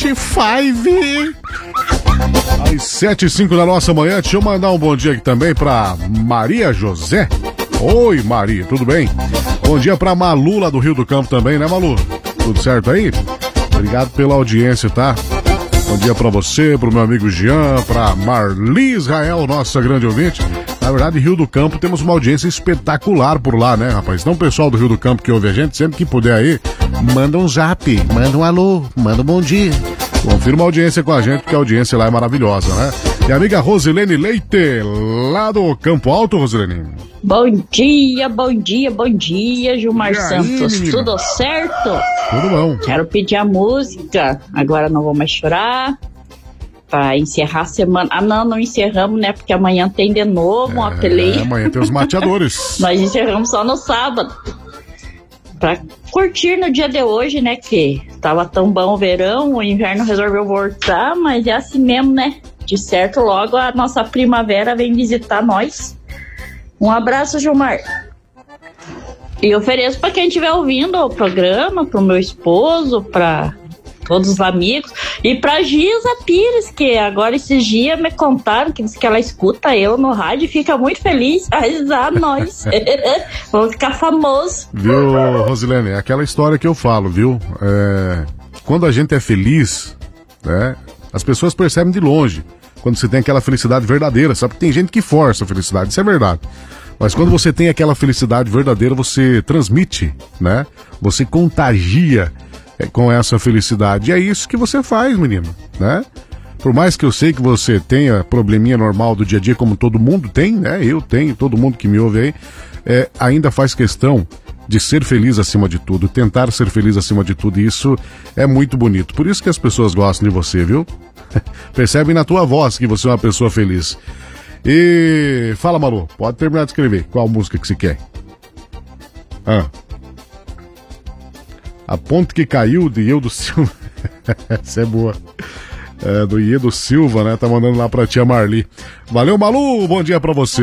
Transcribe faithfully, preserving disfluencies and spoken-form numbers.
cinco. Às sete e cinco da nossa manhã, deixa eu mandar um bom dia aqui também pra Maria José. Oi, Maria, tudo bem? Bom dia pra Malu lá do Rio do Campo também, né, Malu? Tudo certo aí? Obrigado pela audiência, tá? Bom dia pra você, pro meu amigo Jean, pra Marli Israel, nossa grande ouvinte. Na verdade, Rio do Campo, temos uma audiência espetacular por lá, né, rapaz? Então, o pessoal do Rio do Campo que ouve a gente, sempre que puder aí, manda um zap, manda um alô, manda um bom dia. Confirma a audiência com a gente, porque a audiência lá é maravilhosa, né? E a amiga Rosilene Leite, lá do Campo Alto, Rosilene. Bom dia, bom dia, bom dia, Gilmar E aí, Santos. menina? Tudo certo? Tudo bom. Quero pedir a música. Agora não vou mais chorar. Pra encerrar a semana. Ah, não, não encerramos, né? Porque amanhã tem de novo uma É, peleia. amanhã tem os mateadores. Nós encerramos só no sábado. Pra curtir no dia de hoje, né? Que tava tão bom o verão, o inverno resolveu voltar, mas é assim mesmo, né? De certo, logo a nossa primavera vem visitar nós. Um abraço, Gilmar. E ofereço para quem estiver ouvindo o programa, pro meu esposo, para todos os amigos, e pra Giza Pires, que agora esses dias me contaram que diz que ela escuta eu no rádio e fica muito feliz. A nós. Vamos ficar famosos. Viu, Rosilene? É aquela história que eu falo, viu? É, quando a gente é feliz, né? As pessoas percebem de longe. Quando você tem aquela felicidade verdadeira, sabe? Tem gente que força a felicidade, isso é verdade. Mas quando você tem aquela felicidade verdadeira, você transmite, né? Você contagia é, com essa felicidade. E é isso que você faz, menino, né? Por mais que eu sei que você tenha probleminha normal do dia a dia, como todo mundo tem, né? Eu tenho, todo mundo que me ouve aí, é, ainda faz questão de ser feliz acima de tudo, tentar ser feliz acima de tudo, e isso é muito bonito. Por isso que as pessoas gostam de você, viu? Percebem na tua voz que você é uma pessoa feliz. E fala, Malu, pode terminar de escrever. Qual música que você quer? Ah. A Ponte que Caiu, de Iedo Silva. Essa é boa. É, do Iedo Silva, né? Tá mandando lá pra tia Marli. Valeu, Malu, bom dia pra você.